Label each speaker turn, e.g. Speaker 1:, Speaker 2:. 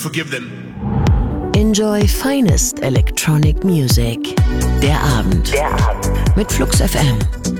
Speaker 1: forgive them.
Speaker 2: Enjoy finest electronic music. Der Abend. Mit Flux FM.